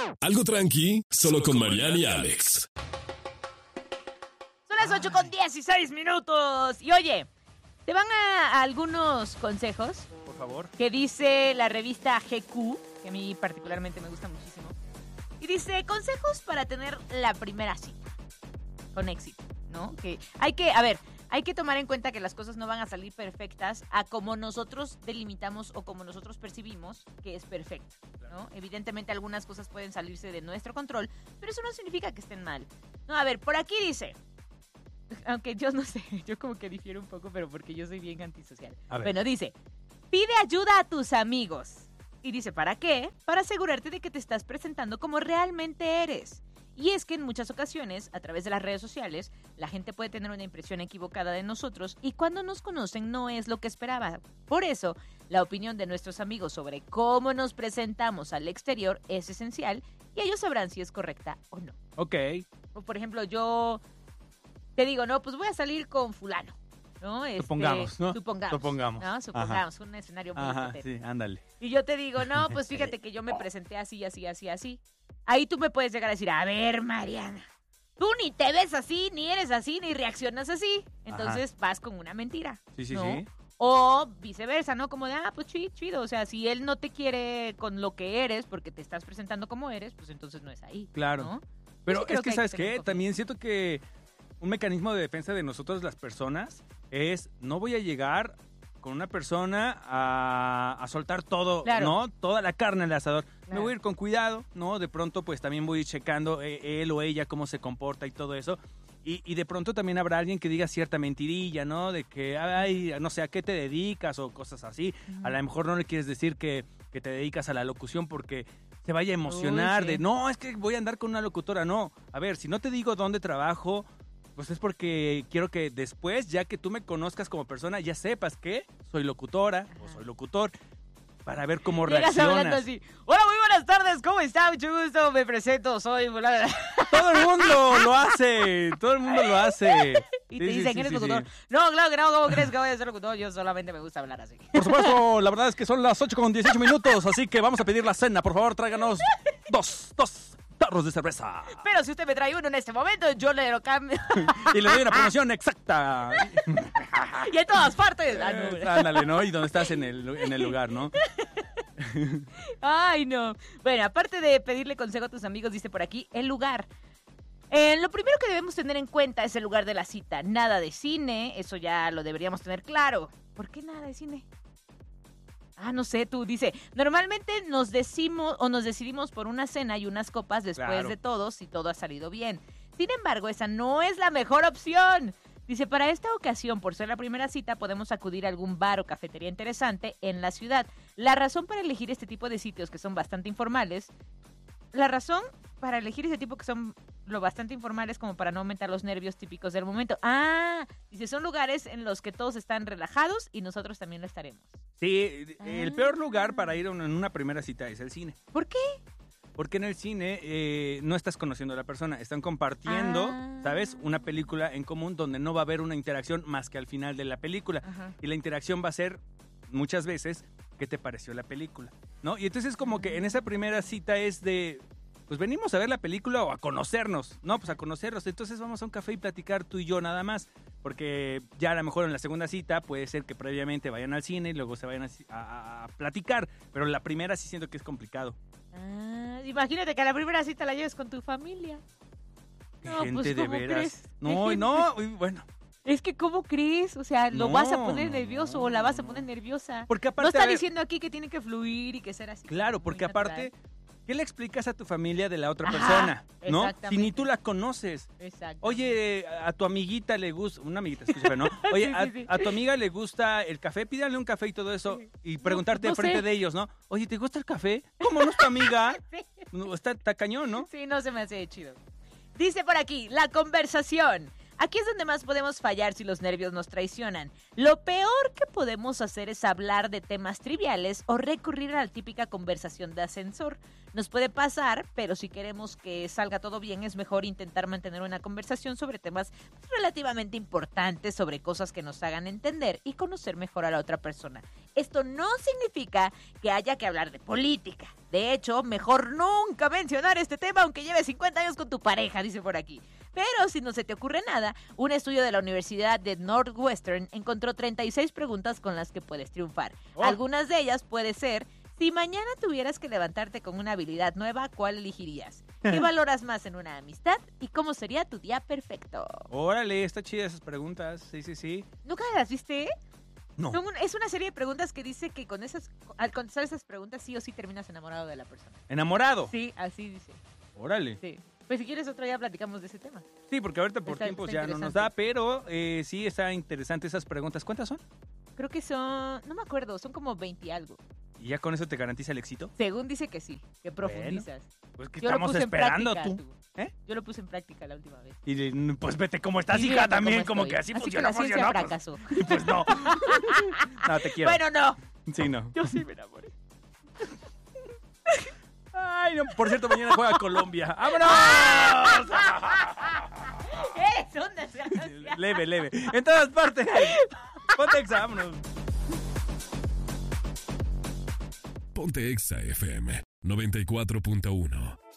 Algo tranqui, solo con Mariana y Alex. Son las 8:16. Y oye, te van a algunos consejos. Por favor. Que dice la revista GQ, que a mí particularmente me gusta muchísimo. Y dice, consejos para tener la primera cita con éxito, ¿no? Que hay que tomar en cuenta que las cosas no van a salir perfectas a como nosotros delimitamos o como nosotros percibimos que es perfecto, ¿no? Evidentemente algunas cosas pueden salirse de nuestro control, pero eso no significa que estén mal. No, a ver, por aquí dice, aunque yo no sé, yo como que difiero un poco, pero porque yo soy bien antisocial. Bueno, dice, pide ayuda a tus amigos. Y dice, ¿para qué? Para asegurarte de que te estás presentando como realmente eres. Y es que en muchas ocasiones, a través de las redes sociales, la gente puede tener una impresión equivocada de nosotros y cuando nos conocen no es lo que esperaba. Por eso, la opinión de nuestros amigos sobre cómo nos presentamos al exterior es esencial y ellos sabrán si es correcta o no. Ok. O por ejemplo, yo te digo, no, pues voy a salir con fulano, ¿no? Supongamos, ¿no? Supongamos. ¿No? Supongamos, un escenario muy hipotético. Sí, ándale. Y yo te digo, no, pues fíjate que yo me presenté así. Ahí tú me puedes llegar a decir, a ver, Mariana, tú ni te ves así, ni eres así, ni reaccionas así. Entonces vas con una mentira. Sí. O viceversa, ¿no? Como de, pues chido. O sea, si él no te quiere con lo que eres, porque te estás presentando como eres, pues entonces no es ahí. Claro. ¿no? Pero sí es que, ¿sabes qué? Confianza. También siento que un mecanismo de defensa de nosotros las personas es, no voy a llegar con una persona a soltar todo, claro. ¿no? Toda la carne al asador. Claro. Me voy a ir con cuidado, ¿no? De pronto, pues también voy a ir checando él o ella cómo se comporta y todo eso. Y de pronto también habrá alguien que diga cierta mentirilla, ¿no? De que, ay, no sé, ¿a qué te dedicas? O cosas así. Uh-huh. A lo mejor no le quieres decir que te dedicas a la locución porque se vaya a emocionar. Sí. De, no, es que voy a andar con una locutora. No, a ver, si no te digo dónde trabajo, pues es porque quiero que después, ya que tú me conozcas como persona, ya sepas que soy locutora o soy locutor, para ver cómo Llegas reaccionas. hablando así, hola, muy buenas tardes, ¿cómo está? Mucho gusto, me presento, soy... Todo el mundo lo hace, Y te dicen que eres locutor. Sí. No, claro que no, ¿cómo crees que voy a ser locutor? Yo solamente me gusta hablar así. Por supuesto, la verdad es que son las 8:18, así que vamos a pedir la cena. Por favor, tráiganos dos tarros de cerveza. Pero si usted me trae uno en este momento, yo le lo cambio. Y le doy una promoción exacta. Y en todas partes. Ándale, ¿no? Y donde estás en el lugar, ¿no? Ay, no. Bueno, aparte de pedirle consejo a tus amigos, dice por aquí, el lugar. Lo primero que debemos tener en cuenta es el lugar de la cita. Nada de cine, eso ya lo deberíamos tener claro. ¿Por qué nada de cine? No sé, tú, dice, normalmente nos decidimos por una cena y unas copas después de todo, si todo ha salido bien. Sin embargo, esa no es la mejor opción. Dice, para esta ocasión, por ser la primera cita, podemos acudir a algún bar o cafetería interesante en la ciudad. La razón para elegir este tipo de sitios que son bastante informales, como para no aumentar los nervios típicos del momento. Dice, son lugares en los que todos están relajados y nosotros también lo estaremos. Sí, el peor lugar para ir en una primera cita es el cine. ¿Por qué? Porque en el cine no estás conociendo a la persona, están compartiendo, ¿sabes? Una película en común donde no va a haber una interacción más que al final de la película. Ajá. Y la interacción va a ser, muchas veces, ¿qué te pareció la película? ¿No? Y entonces como que en esa primera cita es de, pues venimos a ver la película o a conocernos, ¿no? Pues a conocernos, entonces vamos a un café y platicar tú y yo nada más. Porque ya a lo mejor en la segunda cita puede ser que previamente vayan al cine y luego se vayan a platicar. Pero la primera sí siento que es complicado. Imagínate que a la primera cita la lleves con tu familia. Gente pues, de ¿cómo veras. crees? No, bueno. Es que, ¿cómo crees? O sea, ¿lo No, vas a poner nervioso o la vas a poner nerviosa? Porque aparte, no está a ver, diciendo aquí que tiene que fluir y que ser así. Claro, porque muy natural. aparte, ¿qué le explicas a tu familia de la otra persona? ¿No? Si ni tú la conoces. Exacto. Oye, a tu amiguita le gusta, una amiguita, escúchame, ¿no? Oye, Sí. a tu amiga le gusta el café, pídale un café y todo eso, y preguntarte no frente sé. de ellos, ¿no? Oye, ¿te gusta el café? ¿Cómo no es tu amiga? Sí. No, está cañón, ¿no? Sí, no se me hace chido. Dice por aquí, la conversación. Aquí es donde más podemos fallar si los nervios nos traicionan. Lo peor que podemos hacer es hablar de temas triviales o recurrir a la típica conversación de ascensor. Nos puede pasar, pero si queremos que salga todo bien, es mejor intentar mantener una conversación sobre temas relativamente importantes, sobre cosas que nos hagan entender y conocer mejor a la otra persona. Esto no significa que haya que hablar de política. De hecho, mejor nunca mencionar este tema aunque lleves 50 años con tu pareja, dice por aquí. Pero si no se te ocurre nada, un estudio de la Universidad de Northwestern encontró 36 preguntas con las que puedes triunfar. Algunas de ellas puede ser: si mañana tuvieras que levantarte con una habilidad nueva, ¿cuál elegirías? ¿Qué valoras más en una amistad? ¿Y cómo sería tu día perfecto? Órale, está chida esas preguntas. Sí. ¿Nunca las viste? No. Es una serie de preguntas que dice que al contestar esas preguntas sí o sí terminas enamorado de la persona. ¿Enamorado? Sí, así dice. Órale. Sí. Pues si quieres otro día platicamos de ese tema. Sí, porque ahorita por tiempos ya no nos da, pero sí está interesante esas preguntas. ¿Cuántas son? Creo que son, no me acuerdo, son como 20 y algo. ¿Y ya con eso te garantiza el éxito? Según dice que sí, que profundizas. Bueno, pues que Yo estamos esperando tú. Yo lo puse en práctica la última vez. Y pues vete como estás, hija, también, como que así funciona. Así que la ciencia fracasó. Pues, pues no. No, te quiero. Bueno, no. Sí, no. Yo sí me enamoré. Ay, no, por cierto, mañana juega Colombia. ¡Vámonos! ¡Es un desgraciado! Leve. En todas partes. Ponte Exa, vámonos. Ponte Exa FM 94.1.